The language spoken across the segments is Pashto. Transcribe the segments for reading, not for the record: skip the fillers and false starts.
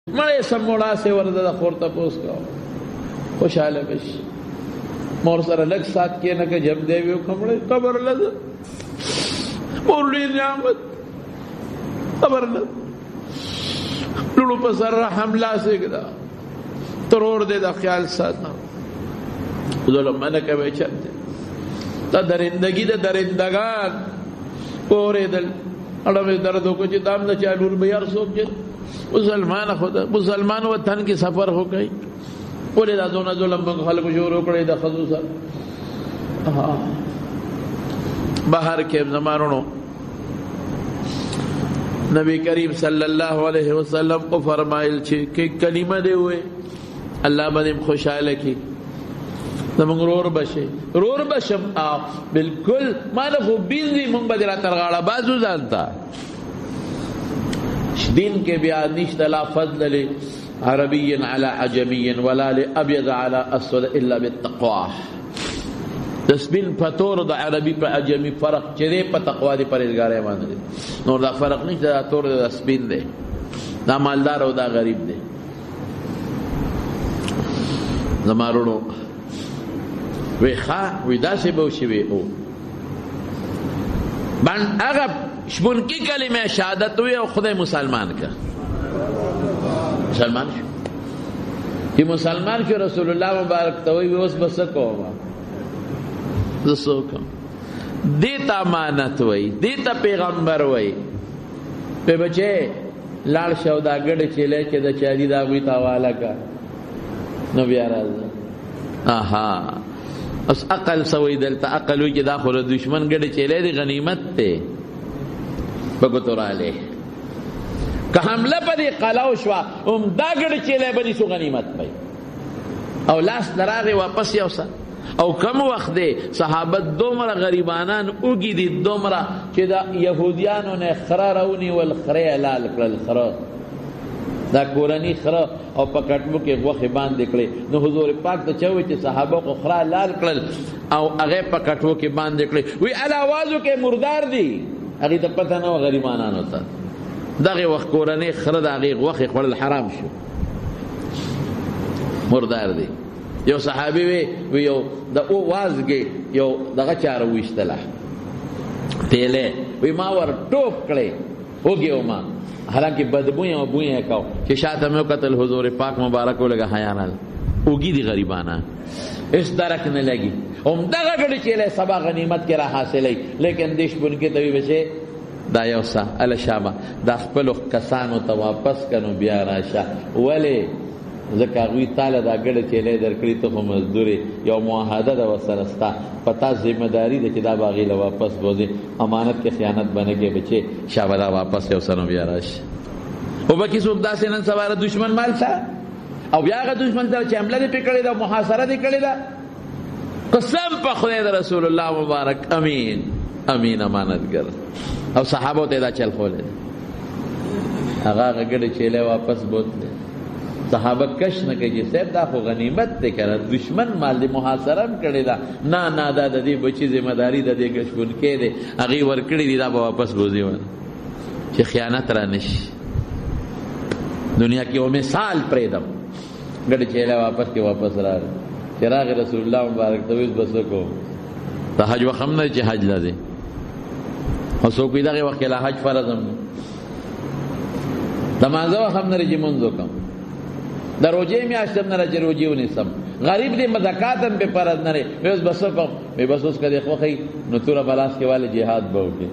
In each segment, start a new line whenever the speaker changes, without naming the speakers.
مړې سموړه سي ورده د خور تپوس کو خوشاله بش مور سره لږ سات کې نه کې جب دی ویو کمړې قبر لږ مورلي نعمت قبر لږ لولو په سره حمله سي کړه ترور دې د خیال ساتنه ظلم منه کوي چته تا درندگی د درندگان پورې دل اړه دردو کو چې دام نه چالور به یار سوچ مسلمان خدا مسلمان وطن کې سفر ہو گئی پورے دا دونوں ظلم خلق شروع کړي د خصوصا بهر کې زمانونو نبی کریم صلی الله علیه وسلم کو فرمایل چې کلمه دی وې الله باندې خوشاله کی زمونږ رور بشم بالکل ما نه خو بیندی مونږ بدرا ترغاړه بازو ځانتا دین کے بیا نشت لا فضل لعربی علی عجمی ولا لابیض علی اسود الا بالتقوا تسبین پتور د عربی په عجمی فرق چره په تقوا دی پرهیزګارۍ باندې نور دا فرق نشته دا تور د تسبین دی دا مالدار او دا غریب دی زمارونو وی خا وی داسې به وشي وی او باندې هغه شپون کی کلمه شهادت ہوئی اور خدا مسلمان کا مسلمان شو کہ مسلمان شو رسول اللہ مبارک توئی اس بسکو دیتا امانت وئی دیتا پیغمبر وئی پہ بچے لاڑ شو دا گڑ چلے کہ دا چادی دا ہوئی تاوالا کا نبی آراز آہا اس عقل سوئی دلتا عقل ہوئی کہ داخل دشمن گڑ چلے دی غنیمت تے بگتو رالے کہ حملہ پا دی قلاو شوا دا گڑ چیلے بنی سو غنیمت پای او لاس دراغی واپس یوسا او کم وقت دے صحابت دومرا غریبانان اوگی دی دومرا چی دا یہودیانو نے خرا رونی والخرے علال کرل خرا دا کورانی خرا او پا کٹمو کے وقت باند دکلے نو حضور پاک تا چاوی چی صحابہ کو خرا لال کرل او اغیب پا کٹمو کے باند دکلے وی علاوازو کے مردار دی اگی تا پتہ نو غریبانان ہوتا داغی وقت کورانی خرد آگی وقت خورد حرام شو مردار دی یو صحابی وی یو دا او واز گی یو دا غچار ویشتلا تیلے وی ما ور ٹوپ کڑے ہو گیو ما حالانکہ بدبوئیں و بوئیں کاؤ کہ شاعت ہمیں قتل حضور پاک مبارک ہو لگا حیانا اوگی دی غریبانا اس درک نہ لگی ام دغه گڑی چیلے سبا غنیمت کے راہ حاصلے لیکن دیش بن کے توی بچے دا یوسا ال شابا دا خپل کسانو ته واپس کنو بیا راشه ولی زکاوی تعالی دا گڑی چیلے درکړی ته مزدوری یو معاهده دا وسرستا پتا ذمہ داری د چې دا باغی له واپس بوزي امانت کے خیانت بنګي بچے شابلا واپس یوسنو بیا راشه او بکی سو داسې نن سوار دشمن مال سا او بیا غ دشمن ته چې حمله دې پکړی دا محاصره دې کړی دا قسم په خدای د رسول الله مبارک امین امین امانتګر او صحابو ته دا چل خولې هغه غړي چيله واپس بوتله صحابه کش نه کوي صاحب دا خو غنیمت ته کړه دشمن مال دې محاصره کړی دا نه دا د دې بچی ذمہ داری د دې غشبون کې دي هغه ور کړی دی دا واپس بوزي ونه چې خیانت را نشي دنیا کې او مثال پرېدم غړي چيله واپس کې واپس راغی چراغ رسول اللہ مبارک تویز بسکو تا حج وخم نا چی حج لازے اور سوکوی دا غی وقت لا حج فرضم نمازہ وخم نا رجی منزو کم دا روجے میں آشتم نا رجی روجیو نیسم غریب دی مزکاتم پہ فرض نا رے میں اس بسکم میں بس اس کا دیکھ وقی نتورا بلاس کے والے جہاد باوکے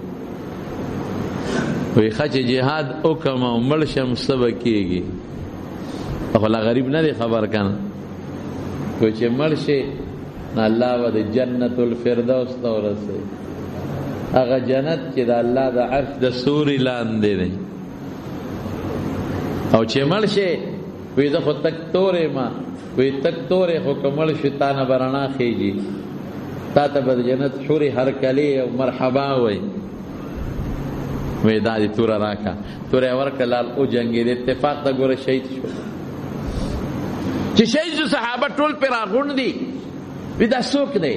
وی خچ جہاد اکم و ملشم سبکی گی اخلا غریب نا دی خبر کن کوئی چه مرشی نا اللہ و دا جنت الفردوس تورسے اگا جنت چه دا اللہ دا عرش دا سوری لانده دی او چه مرشی وی دا خود تک توره ما وی تک توره خو کمرشی تانا برانا خیجی تا تا با جنت حوری ہر کلی و مرحبا وی وی دا دی تورا راکا تورا ورکلال او جنگی دی اتفاق دا گور شہید شو چې شهید صحابه ټول پر راغون دي وی دا څوک دی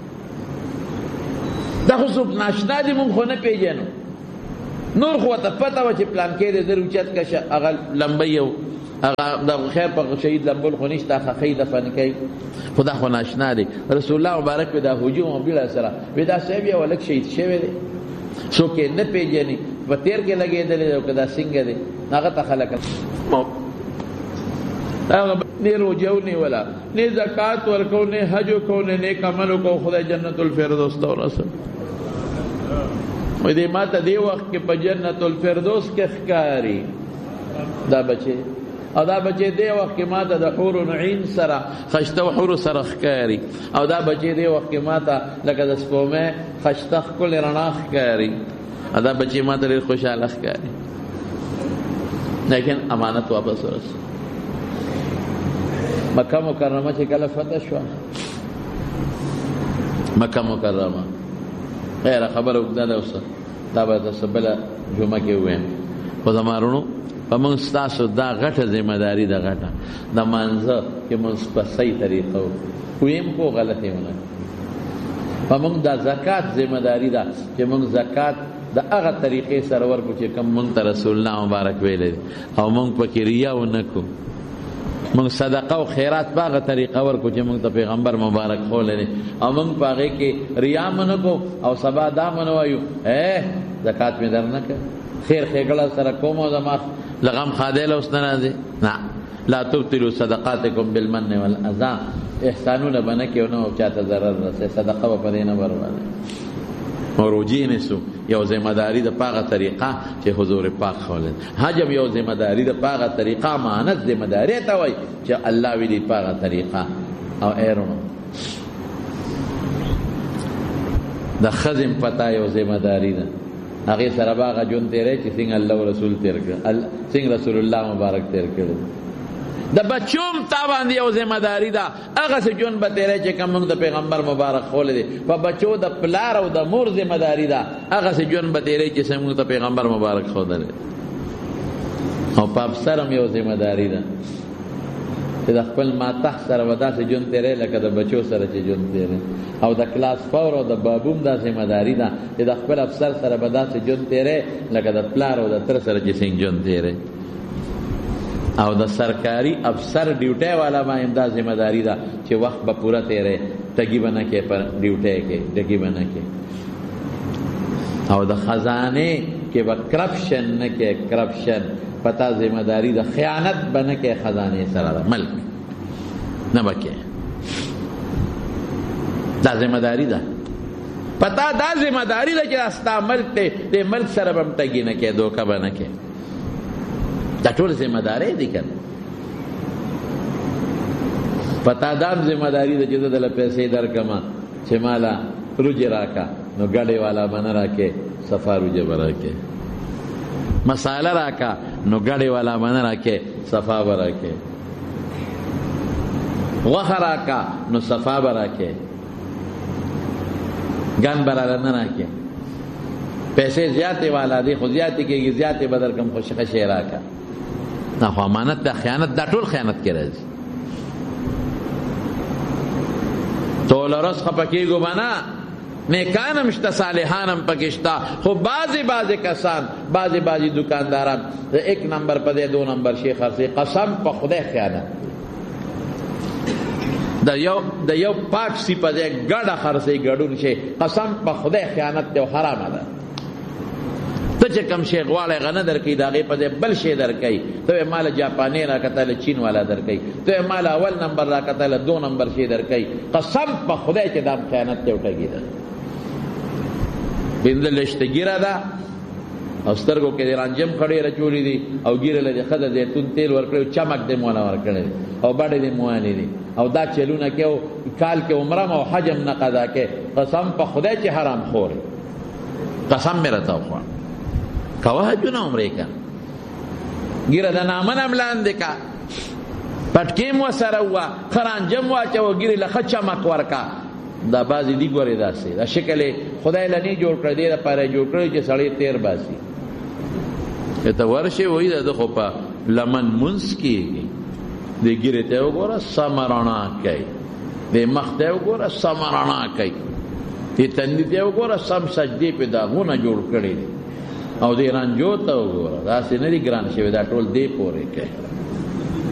دا خو څوک ناشنا دي مونږ خو نه پیژنو نور خو ته پته و چې پلان کې دې زر اوچت کا هغه لمبي د خیر په شهید لمبول خو نشته خخې دفن کوي خدا خو ناشنا دی رسول الله مبارک په دا هجوم بلا سره ودا سیب یو لک شهید شوی دی څوک یې نه پیژني په تیر کې لګېدلی او کدا څنګه دی هغه ته خلک هغه نه روجه ونیوله نه زکات ورکو نه حج وکړو نه نیک عمل وکړو خدای جنت الفردوس ته ورسوي وې دې ماته دی وخت کې په جنت الفردوس کې ښکاری دا بچي او دا بچي دی وخت کې ماته د حور عین سره خشته حور سره ښکاری او دا بچي دی وخت کې ماته لکه د سپومه خشته کل رڼا ښکاری او دا بچي ماته ډېر خوشاله ښکاری لیکن امانت واپس ورسوي مکه مکرمه چې کله فتح شوه مکه مکرمه غیر خبر وکړه دا اوس دا به تاسو بله جمعه کې ووایم خو زما وروڼو په موږ ستاسو دا غټه ذمهداري ده غټه د مانځه چې موږ په صحیح طریقه ویم خو غلطې ونه په موږ دا زکات ذمهداري ده چې موږ زکات د هغه طریقې سره ورکو چې کوم موږ ته رسول الله مبارک ویلی او موږ پکې ریا ونه کړو موږ صدقه او خیرات په هغه طریقه ورکو چې موږ ته پیغمبر مبارک ښوولی او موږ په هغې کې ریا ونه کړو او سبا دا ونه وایو زکات مې در نه کړ خیر ښېګړه سره کوم او زما لغم خادی له اوس نه راځي نه لا تبطلوا صدقاتکم بالمن والاذى احسانونه به نه کوي او چاته ضرر رسوي صدقه به په دې نه بربادوي او روجې نیسو یو ذمهداري د په هغه طریقه چې حضور پاک ښوولی حج هم یو ذمهداري د په هغه طریقه امانت ذمهداري ته وایي چې الله ویلي په هغه طریقه او ایرونو د ښځې پته یو ذمهداري ده هغې سره به هغه ژوند تېری چې څنګه الله او رسول تېر کړ څنګه رسول الله مبارک تېر کړی د بچوم تا باندې یو ذمهداري ده هغسې ژوند به تېری چې کوم موږ د پیغمبر مبارک ښوولی دی په بچو د پلار او د مور ذمهداري ده هغسې ژوند به تېری چې څنګه موږ د پیغمبر مبارک ښودلی او په افسر هم یو ذمهداري ده چې د خپل ماتح سره به داسې ژوند تېری لکه د بچو سره چې ژوند تېری او د کلاس فور او د بابوم دا ذمهداري ده چې د خپل افسر سره به داسې ژوند تېری لکه د پلار او د تره سره چې څنګه ژوند تېری او د سرکاري افسر ډیوټۍ والا باندې دا ذمهداري ده چې وخت به پوره تېری ټګي به نه کوې پر ډیوټۍ کې ټګي به نه کوې او د خزانې کې به کرپشن نه کوې کرپشن پتا ذمہداری دا خیانت بنا کے خزانے سره دا ملک نہ بکے دا ذمہداری دا پتا دا ذمہداری دا چې استا ملک ته دې ملک سره بم ټګي نه کې دوکا بنا کې دا ټول ذمہداري دي کنه پتا دا ذمہداری دا چې دل پیسې درکما چې مالا روجه راکا نو ګاډي والا بنا راکې صفا روجه براکې مساله راکا نو ګاډي والا بنا راکې صفا براکې وخه راکا نو صفا براکې گن براله نه راکې پیسې زیاتې والا دی خو زیاتې کېږي زیاتې بدر کم خوشخه شی راکا نه خو امانت دا خیانت دا ټول خیانت کې راځي ټول ورځ خفه کېږو بنا نیکانم شته صالحانم پکشتا خو بعضی کسان بعضی دکانداران ایک نمبر په دې 2 نمبر شیخ خرڅي قسم په خدای خیانت د یو پاک سی په دې ګډه خرڅي ګډون شي قسم په خدای خیانت ته حرام ده ته چې کم شیخ والا غنه درکې داغه په دې بل شی درکې ته مال جاپانی را کتل چین والا درکې ته مال اول نمبر را کتل 2 نمبر شی درکې قسم په خدای چې دا خیانت ته وټګی ده بندل اشتګیرا ده او سترګو کې رانجم خړې رچولې دي او ګیره له خزه زيتون تیل ورکړو چمک دې مولا ورکړي او باندې دې مواني دي او دا چلونه کې کال کې عمره او حج هم نه قضا کې قسم په خدای چې حرام خوري قسم مې راته خو کوا حجونه عمره کا ګیره د نامن املان دې کا پټکې مو سره وا خرانجم واچو ګیره له چمک ورکا دا بازی دی ګورې داسې دا شکل خدای لنی جوړ کړ دې لپاره جوړ کړی چې سړی تیر باسي ته ورشه وای دا خو په لمن منس کېږي دې ګیره ته وګوره سمرانا کوي دې مخ ته وګوره سمرانا کوي دې تندې ته وګوره سم سجدي په داغونه جوړ کړی او دې رانجو ته وګوره دا سينري ګران شوی دا ټول دې پورې کوي